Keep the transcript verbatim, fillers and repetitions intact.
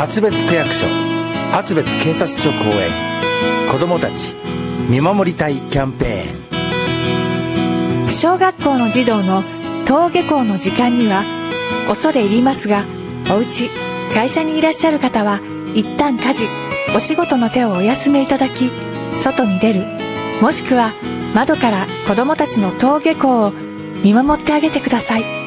厚別区役所、厚別警察署公園、子どもたち見守りたいキャンペーン。 小学校の児童の登下校の時間には恐れ入りますが、お家、会社にいらっしゃる方は一旦家事、お仕事の手をお休めいただき、外に出る、もしくは窓から子どもたちの登下校を見守ってあげてください。